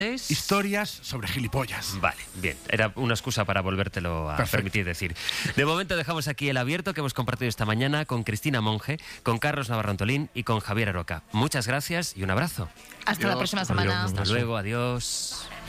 Historias sobre gilipollas. Vale, bien. Era una excusa para volvértelo a permitir decir. De momento dejamos aquí el abierto que hemos compartido esta mañana con Cristina Monge, con Carlos Navarro Antolín y con Javier Aroca. Muchas gracias y un abrazo. Hasta la próxima semana. Hasta luego, adiós.